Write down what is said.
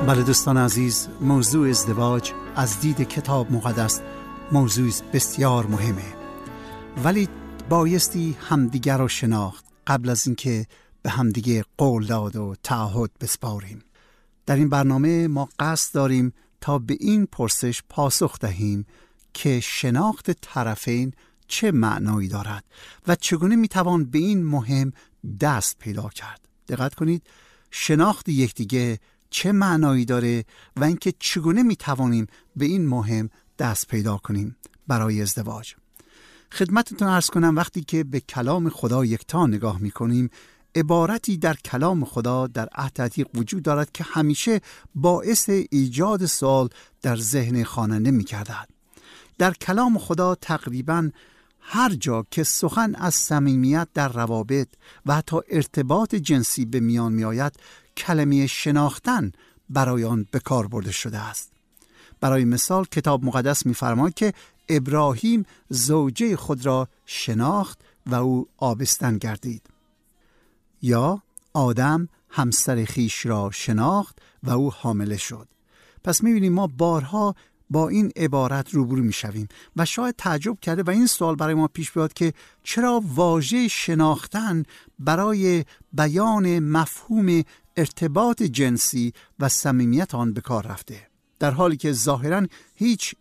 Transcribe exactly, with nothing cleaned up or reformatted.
بله دوستان عزیز، موضوع ازدواج از دید کتاب مقدس موضوع بسیار مهمه، ولی بایستی همدیگر رو شناخت قبل از اینکه به همدیگه قول داد و تعهد بسپاریم. در این برنامه ما قصد داریم تا به این پرسش پاسخ دهیم که شناخت طرفین چه معنایی دارد و چگونه میتوان به این مهم دست پیدا کرد. دقت کنید، شناخت یکدیگه چه معنایی داره و اینکه چگونه میتوانیم به این مهم دست پیدا کنیم برای ازدواج. خدمتتون عرض کنم وقتی که به کلام خدا یکتا نگاه میکنیم، عبارتی در کلام خدا در عهد عتیق وجود دارد که همیشه باعث ایجاد سوال در ذهن خواننده می‌گردد. در کلام خدا تقریباً هر جا که سخن از صمیمیت در روابط و حتی ارتباط جنسی به میان میآید، کلمه شناختن برای آن به کار برده شده است. برای مثال کتاب مقدس می‌فرماید که ابراهیم زوجه خود را شناخت و او آبستن گردید، یا آدم همسر خیش را شناخت و او حامله شد. پس می‌بینیم ما بارها با این عبارت روبرو می‌شویم و شاید تعجب کرده و این سوال برای ما پیش بیاد که چرا واژه شناختن برای بیان مفهوم ارتباط جنسی و صمیمیت آن به کار رفته، در حالی که ظاهراً هیچ